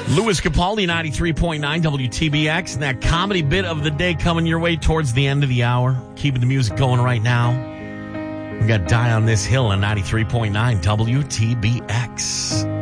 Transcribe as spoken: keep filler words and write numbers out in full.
Louis Capaldi, ninety-three point nine W T B X, and that comedy bit of the day coming your way towards the end of the hour. Keeping the music going right now. We got Die on This Hill on ninety-three point nine W T B X.